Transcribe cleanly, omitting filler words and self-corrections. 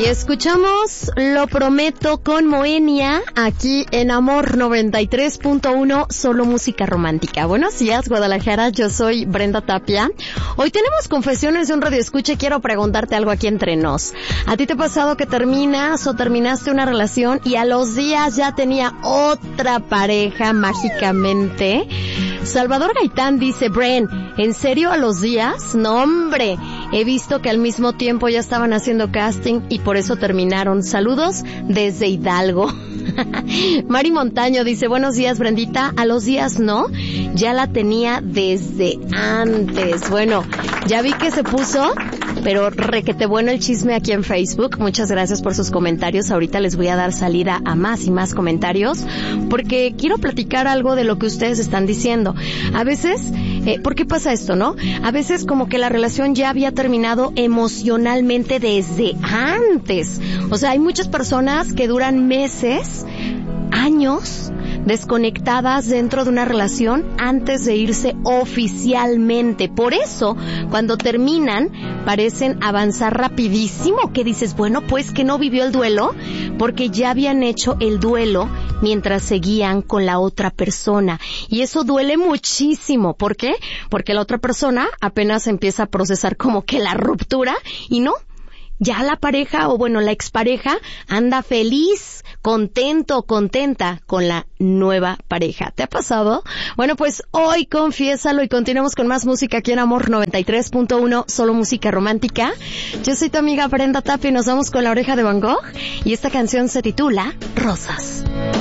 Y escuchamos Lo Prometo con Moenia aquí en Amor 93.1, solo música romántica. Buenos días, Guadalajara, yo soy Brenda Tapia. Hoy tenemos confesiones de un radioescucha y quiero preguntarte algo aquí entre nos. ¿A ti te ha pasado que terminas o terminaste una relación y a los días ya tenía otra pareja mágicamente? Salvador Gaitán dice, Bren, ¿en serio a los días? No, hombre, he visto que al mismo tiempo ya estaban haciendo casting y por eso terminaron. Saludos desde Hidalgo. Mari Montaño dice, buenos días, Brendita. A los días no, ya la tenía desde antes. Bueno, ya vi que se puso, pero requete bueno el chisme aquí en Facebook. Muchas gracias por sus comentarios. Ahorita les voy a dar salida a más y más comentarios porque quiero platicar algo de lo que ustedes están diciendo. A veces, ¿por qué pasa esto, no? A veces como que la relación ya había terminado emocionalmente desde antes. O sea, hay muchas personas que duran meses, años, desconectadas dentro de una relación antes de irse oficialmente. Por eso, cuando terminan, parecen avanzar rapidísimo, que dices, bueno, pues que no vivió el duelo, porque ya habían hecho el duelo mientras seguían con la otra persona. Y eso duele muchísimo. ¿Por qué? Porque la otra persona apenas empieza a procesar como que la ruptura y no. Ya la pareja, o bueno, la expareja, anda feliz, contento, contenta con la nueva pareja. ¿Te ha pasado? Bueno, pues hoy confiésalo y continuamos con más música aquí en Amor 93.1, solo música romántica. Yo soy tu amiga Brenda Tapia y nos vamos con La Oreja de Van Gogh y esta canción se titula Rosas.